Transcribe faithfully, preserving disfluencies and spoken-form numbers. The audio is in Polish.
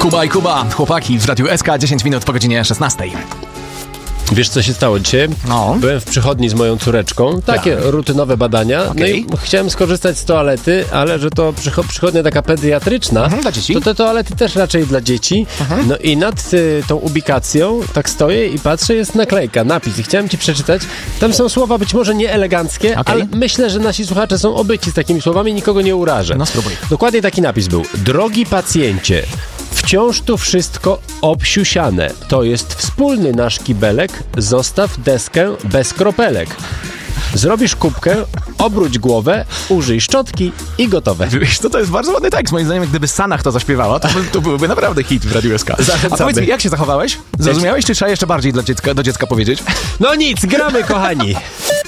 Kuba i Kuba, chłopaki w Radiu S K, dziesięć minut po godzinie szesnastej. Wiesz, co się stało dzisiaj? No. Byłem w przychodni z moją córeczką, takie tak. rutynowe badania, okay. No i chciałem skorzystać z toalety, ale że to przycho- przychodnia taka pediatryczna, mhm, dla dzieci? to te toalety też raczej dla dzieci. Mhm. No i nad y, tą ubikacją tak stoję i patrzę, jest naklejka, napis i chciałem ci przeczytać. Tam są słowa być może nieeleganckie, okay. ale myślę, że nasi słuchacze są obyci z takimi słowami, nikogo nie urażę. No spróbuj. Dokładnie taki napis był. Drogi pacjencie, wciąż tu wszystko obsiusiane. To jest wspólny nasz kibelek. Zostaw deskę bez kropelek. Zrobisz kubkę, obróć głowę, użyj szczotki i gotowe. Wiesz co, to jest bardzo ładny tekst. Moim zdaniem, gdyby Sanach to zaśpiewała, to, by, to byłby naprawdę hit w Radiu S K. A powiedz mi, jak się zachowałeś? Zrozumiałeś, czy trzeba jeszcze bardziej dla dziecka, do dziecka powiedzieć? No nic, gramy, kochani.